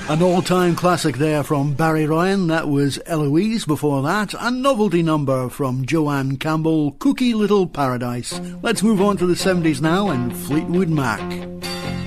An all-time classic there from Barry Ryan, that was Eloise. Before that, a novelty number from Joanne Campbell, Cookie Little Paradise. Let's move on to the 70s now and Fleetwood Mac.